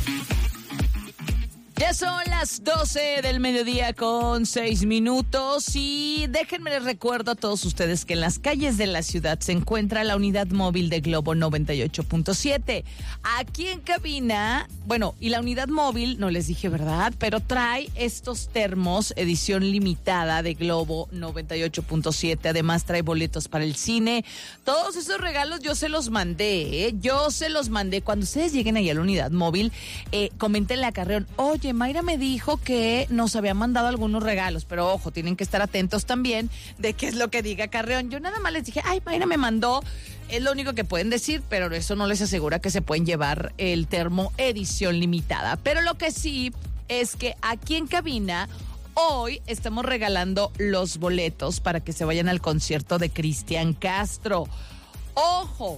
Ya son las 12 del mediodía con 6 minutos y déjenme les recuerdo a todos ustedes que en las calles de la ciudad se encuentra la unidad móvil de Globo 98.7. Aquí en cabina, bueno, y la unidad móvil, no les dije verdad, pero trae estos termos edición limitada de Globo 98.7. Además trae boletos para el cine. Todos esos regalos yo se los mandé, Yo se los mandé. Cuando ustedes lleguen ahí a la unidad móvil, coméntenle a Carreón, oye, Mayra me dijo que nos había mandado algunos regalos, pero ojo, tienen que estar atentos también de qué es lo que diga Carreón. Yo nada más les dije, ay, Mayra me mandó, es lo único que pueden decir, pero eso no les asegura que se pueden llevar el termo edición limitada. Pero lo que sí es que aquí en cabina hoy estamos regalando los boletos para que se vayan al concierto de Cristian Castro. Ojo,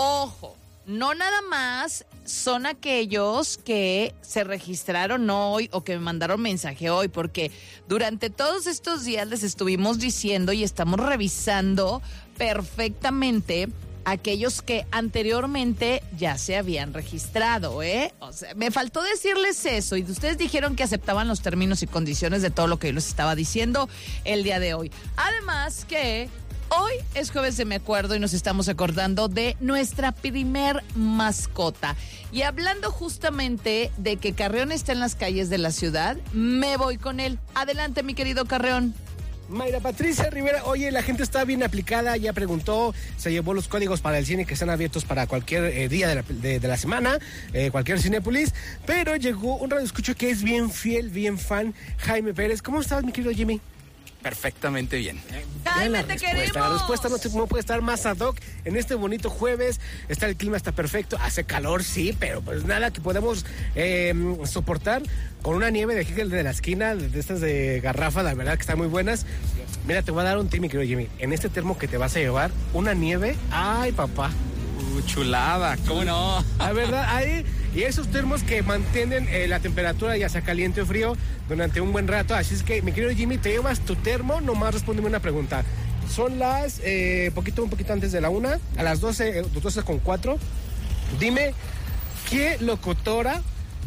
no nada más son aquellos que se registraron hoy o que me mandaron mensaje hoy, porque durante todos estos días les estuvimos diciendo y estamos revisando perfectamente aquellos que anteriormente ya se habían registrado, O sea, me faltó decirles eso y ustedes dijeron que aceptaban los términos y condiciones de todo lo que yo les estaba diciendo el día de hoy. Además que hoy es jueves de Me Acuerdo y nos estamos acordando de nuestra primer mascota. Y hablando justamente de que Carreón está en las calles de la ciudad, me voy con él. Adelante, mi querido Carreón. Mayra Patricia Rivera, oye, la gente está bien aplicada, ya preguntó, se llevó los códigos para el cine que están abiertos para cualquier día de la semana, cualquier Cinépolis, pero llegó un radioescucho que es bien fiel, bien fan, Jaime Pérez. ¿Cómo estás, mi querido Jimmy? Perfectamente bien. Jaime, te queremos. La respuesta no puede estar más ad hoc en este bonito jueves. El clima está perfecto, hace calor, sí, pero pues nada que podemos soportar con una nieve de aquí de la esquina, de estas de garrafa, la verdad que están muy buenas. Mira, te voy a dar un tip, mi querido Jimmy. En este termo que te vas a llevar, una nieve, ay, papá. Chulada, ¿cómo no? La verdad, ahí, y esos termos que mantienen la temperatura, ya sea caliente o frío, durante un buen rato. Así es que, mi querido Jimmy, te llevas tu termo, nomás respóndeme una pregunta. Son las, un poquito antes de la 1, a las 12:04. Dime, ¿qué locutora,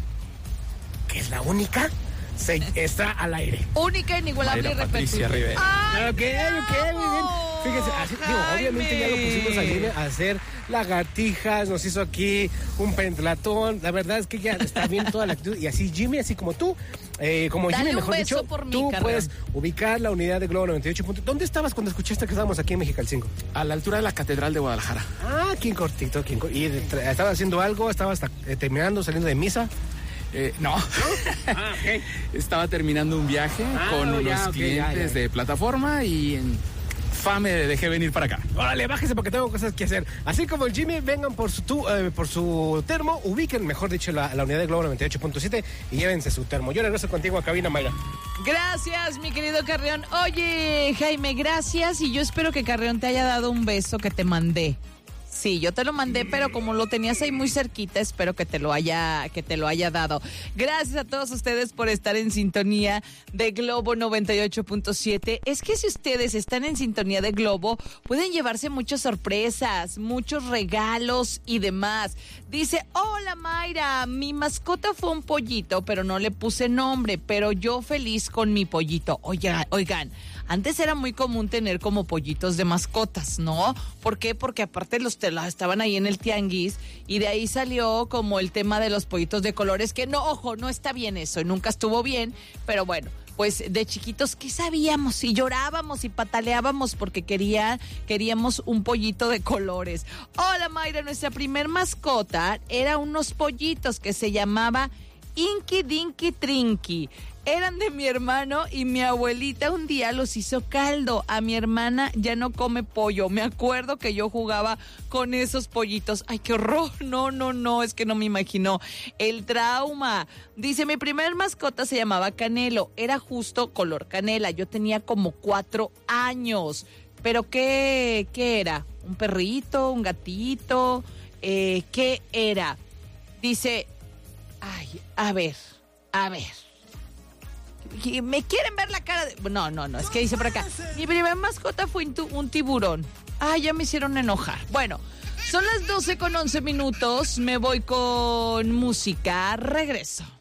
que es la única, está al aire? Única, inigualable y Patricia Rivera. ¡Ay, Ok, muy bien. Fíjense, así, obviamente ya lo pusimos allí a hacer lagartijas, nos hizo aquí un pentatón. La verdad es que ya está bien toda la actitud. Y así Jimmy, así como tú, como dale Jimmy, mejor dicho, por mí, tú Carreón. puedes ubicar la unidad de Globo 98. ¿Dónde estabas cuando escuchaste que estábamos aquí en Mexicalcingo? A la altura de la Catedral de Guadalajara. Ah, ¿quién cortito? ¿Y estabas haciendo algo? ¿Estabas terminando, saliendo de misa? No. Ah, ok. Estaba terminando un viaje con unos clientes de plataforma y en me dejé venir para acá. Órale, bájese porque tengo cosas que hacer. Así como el Jimmy, vengan por su termo, ubiquen, mejor dicho, la unidad de Globo 98.7 y llévense su termo. Yo regreso contigo a cabina, Mayra. Gracias, mi querido Carreón. Oye, Jaime, gracias y yo espero que Carreón te haya dado un beso que te mandé. Sí, yo te lo mandé, pero como lo tenías ahí muy cerquita, espero que te lo haya dado. Gracias a todos ustedes por estar en sintonía de Globo 98.7. Es que si ustedes están en sintonía de Globo, pueden llevarse muchas sorpresas, muchos regalos y demás. Dice, hola Mayra, mi mascota fue un pollito, pero no le puse nombre, pero yo feliz con mi pollito. Oigan, antes era muy común tener como pollitos de mascotas, ¿no? ¿Por qué? Porque aparte estaban ahí en el tianguis y de ahí salió como el tema de los pollitos de colores, que no, ojo, no está bien eso, nunca estuvo bien, pero bueno, pues de chiquitos, ¿qué sabíamos? Y llorábamos y pataleábamos porque queríamos un pollito de colores. Hola Mayra, nuestra primer mascota era unos pollitos que se llamaba Inky Dinky Trinky. Eran de mi hermano y mi abuelita un día los hizo caldo. A mi hermana ya no come pollo. Me acuerdo que yo jugaba con esos pollitos. ¡Ay, qué horror! No, es que no me imagino el trauma. Dice, mi primer mascota se llamaba Canelo. Era justo color canela. Yo tenía como 4 años. ¿Pero qué era? ¿Un perrito? ¿Un gatito? ¿Qué era? Dice, ay, a ver. ¿Me quieren ver la cara de...? No, es que dice por acá. Mi primera mascota fue un tiburón. Ah, ya me hicieron enojar. Bueno, Son las 12:11. Me voy con música. Regreso.